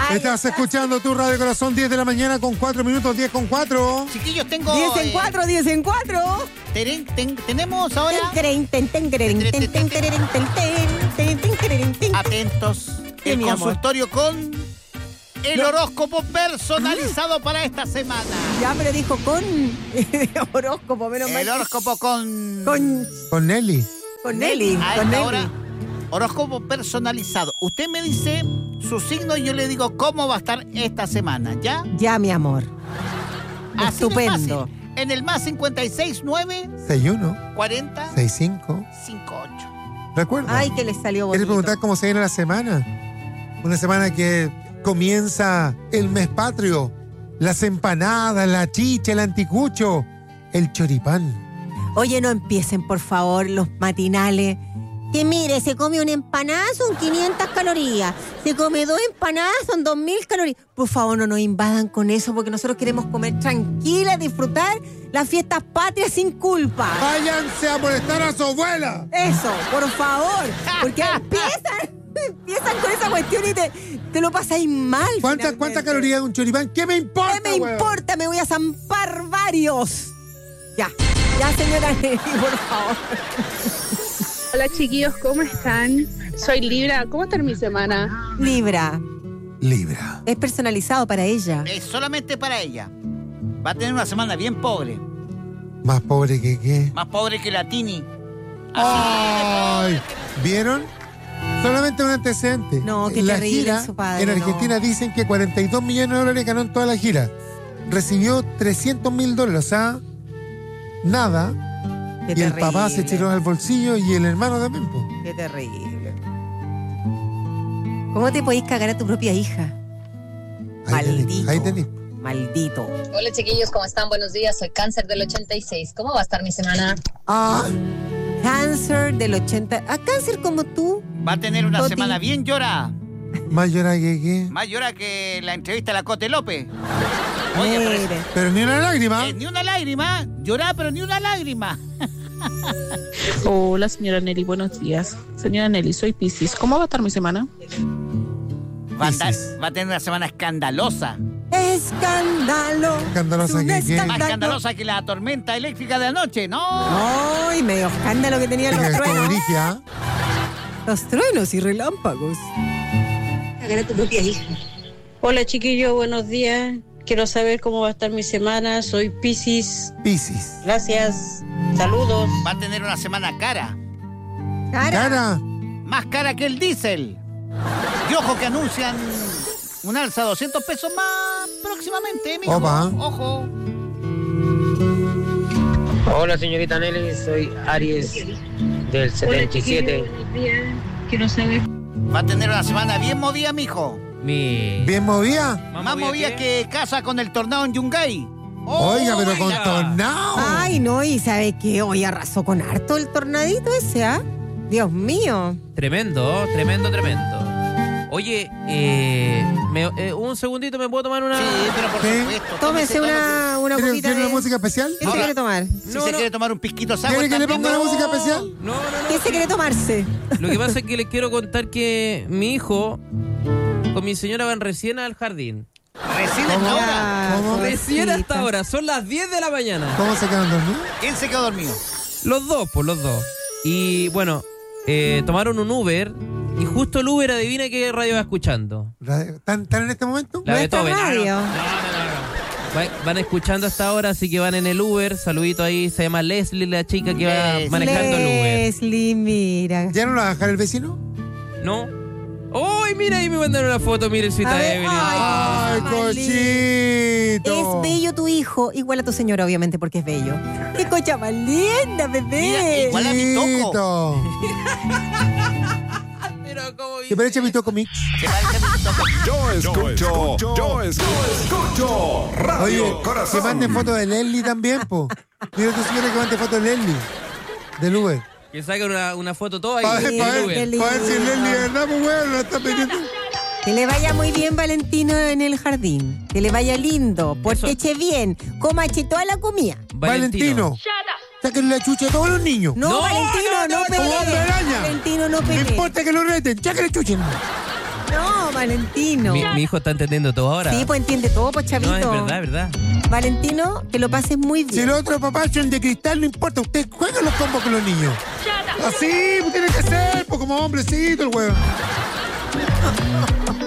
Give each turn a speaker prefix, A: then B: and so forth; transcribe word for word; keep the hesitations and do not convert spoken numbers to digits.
A: Ay,
B: Estás escuchando tu Radio Corazón, diez de la mañana con cuatro minutos, diez con cuatro.
C: Chiquillos, tengo...
A: diez en
C: eh,
A: cuatro, diez en cuatro.
C: teren- ten- tenemos ahora...
A: Ten, ten, ten, ten, ten, ten, ten, ten, ten, ten, ten, ten, ten.
C: Atentos.
A: ¿Qué,
C: El
A: mi amor?
C: consultorio con el horóscopo personalizado para esta semana.
A: Ya, pero dijo con horóscopo, menos mal.
C: El horóscopo con...
A: Con,
B: Con Nelly.
A: con Nelly.
C: A
A: Con
C: esta
A: Nelly.
C: hora, horóscopo personalizado. Usted me dice su signo y yo le digo cómo va a estar esta semana, ¿ya?
A: Ya, mi amor.
C: Así de
A: Estupendo.
C: fácil. En el más cincuenta y seis nueve
B: seis uno,
C: cuarenta
B: seis cinco.
C: cincuenta y ocho.
B: ¿Recuerda?
A: Ay, que le salió
B: ¿Quieres
A: bonito.
B: preguntar cómo se viene la semana? Una semana que comienza el mes patrio. Las empanadas, la chicha, el anticucho, el choripán.
A: Oye, no empiecen, por favor, los matinales. Que mire, se come una empanada, son quinientas calorías. Se come dos empanadas, son dos mil calorías. Por favor, no nos invadan con eso, porque nosotros queremos comer tranquila, disfrutar las fiestas patrias sin culpa.
B: Váyanse a molestar a su abuela.
A: Eso, por favor. Porque empiezan, empiezan con esa cuestión y te, te lo pasáis mal.
B: ¿Cuántas
A: finalmente.
B: cuántas calorías es un choripán? ¿Qué me importa,
A: ¿Qué me
B: weón?
A: importa? Me voy a zampar varios. Ya, ya, señora Nelly, por favor.
D: Hola chiquillos, ¿cómo están? Soy Libra, ¿cómo está mi semana?
A: Libra,
B: Libra.
A: es personalizado para ella.
C: Es solamente para ella. Va a tener una semana bien pobre.
B: Más pobre que qué.
C: Más pobre que la Tini.
B: Ay, ¿vieron? Solamente un antecedente.
A: No, qué
B: la
A: terrible
B: gira,
A: su padre,
B: en Argentina
A: no.
B: dicen que cuarenta y dos millones de dólares ganó en toda la gira. Recibió trescientos mil dólares, o sea, nada.
A: Qué
B: y el
A: terrible.
B: papá se tiró al bolsillo y el hermano también, po.
A: Qué terrible. ¿Cómo te podéis cagar a tu propia hija?
B: Ahí tenés,
A: Maldito.
B: ahí tenés.
A: Maldito.
E: Hola chiquillos, ¿cómo están? Buenos días, soy Cáncer del ochenta y seis. ¿Cómo va a estar mi semana?
B: Ah,
A: Cáncer del ochenta. ¿A cáncer como tú?
C: Va a tener una
A: Toti.
C: semana bien llorada.
B: más llora que qué.
C: Más llorada que la entrevista a la Cote López. Oye, pero es-
A: Mire.
B: Pero ni una lágrima.
C: eh, ni una lágrima. Llorada, pero ni una lágrima.
D: Hola señora Nelly, buenos días. Señora Nelly, soy Piscis. ¿Cómo va a estar mi semana?
C: Va a, estar-
B: Piscis.
C: va a tener una semana escandalosa.
A: Escándalo.
B: Escandalosa
A: Es un
B: que qué.
C: Más
A: escándalo.
C: escandalosa que la tormenta eléctrica de anoche, ¿no?
A: Ay, medio escándalo que tenían los
B: Oiga, estuvo
A: truenos.
B: brígida.
A: Los truenos y relámpagos.
F: Hola chiquillos, buenos días. Quiero saber cómo va a estar mi semana. Soy Piscis.
B: Piscis.
F: Gracias. Saludos.
C: Va a tener una semana cara.
A: Cara.
B: Cara.
C: Más cara que el diésel. Y ojo que anuncian un alza de doscientos pesos más próximamente, mijo.
B: Opa.
C: Ojo.
G: Hola señorita Nelly, soy Aries del setenta y siete.
F: buenos días. Quiero saber.
C: Va a tener una semana bien movida, mijo.
H: Mi...
B: Bien movida.
C: Más movida que casa con el tornado en Yungay.
B: Oiga, pero con
C: Oiga.
B: tornado.
A: Ay, no, y ¿sabe qué? Hoy arrasó con harto el tornadito ese, ¿ah? Dios mío.
H: Tremendo, tremendo, tremendo. Oye, eh, me- eh, un segundito, ¿me puedo tomar una...?
C: Sí, pero por
B: Sí.
C: supuesto.
A: Tómese una, una
B: ¿Tiene,
A: copita
B: tiene
A: de...
B: una música especial?
A: ¿Qué se
C: Ahora-
A: quiere tomar?
C: Si
H: No,
C: se
H: no.
C: quiere tomar un pisquito sour
B: ¿Quiere que le
C: también,
B: ponga una
C: no.
B: música especial?
H: No, no, no.
A: ¿Qué se quiere tomarse?
H: Lo que pasa es que les quiero contar que mi hijo con mi señora van recién al jardín.
C: Recién en la hora.
A: Ah,
B: ¿Cómo?
H: Recién
A: pobrecita.
H: hasta ahora, son las diez de la mañana.
B: ¿Cómo se quedan dormidos?
C: ¿Quién se quedó dormido?
H: Los dos, pues los dos. Y bueno, eh, tomaron un Uber y justo el Uber adivina qué radio va escuchando.
B: Radio- ¿Están, están en este momento?
H: La
A: Nuestra
H: Beethoven.
A: radio.
H: Va- Van escuchando hasta ahora, así que van en el Uber. Saludito ahí, se llama Leslie, la chica que va
C: Leslie.
H: manejando el Uber.
A: Leslie, mira.
B: ¿Ya no lo va a dejar el vecino?
H: ¿No? ¡Uy, mira ahí me mandaron una foto! Miren, si
A: A
H: está
A: ver,
H: Evelyn.
A: ay,
B: ¡Ay,
A: Malí.
B: cochito!
A: Es bello tu hijo, igual a tu señora, obviamente, porque es bello. ¡Qué cocha más linda, bebé!
C: Mira, igual a mi toco.
H: Pero como...
B: ¿Te parece mi toco mix?
C: Se parece a mi toco.
I: Yo escucho, yo escucho, Radio
B: Oye, que
I: Corazón.
B: manden fotos de Leslie también, po. Dile a tu señora que mande fotos de Leslie. Del Uber.
H: Que saquen una, una foto toda
B: Para
H: ahí.
B: ver,
H: en
B: pa'
H: el
B: ver,
H: Uber.
B: pa' ver si Leslie de verdad, pues weón, lo está pidiendo.
A: Que le vaya muy bien, Valentino, en el jardín. Que le vaya lindo, porteche bien, comache toda la comida.
B: Valentino. Sáquenle la chucha a todos los niños.
A: No,
H: No,
A: Valentino,
H: no,
A: no,
H: no,
A: pelee.
B: no, hombre araña.
A: Valentino, no
B: No
A: pelee.
B: importa que lo reten, sáquenle chucha.
A: No, Valentino.
H: Mi, mi hijo está entendiendo todo ahora.
A: Sí, pues entiende todo, pues chavito.
H: No, es verdad, es verdad.
A: Valentino, que lo pases muy bien.
B: Si los otros papás son de cristal, no importa. Usted juega los combos con los niños. Así, pues tiene que ser, pues como hombrecito el huevo.